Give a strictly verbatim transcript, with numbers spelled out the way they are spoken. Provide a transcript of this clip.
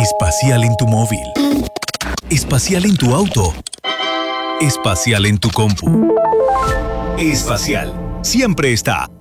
Espacial en tu móvil. Espacial en tu auto. Espacial en tu compu. Espacial siempre está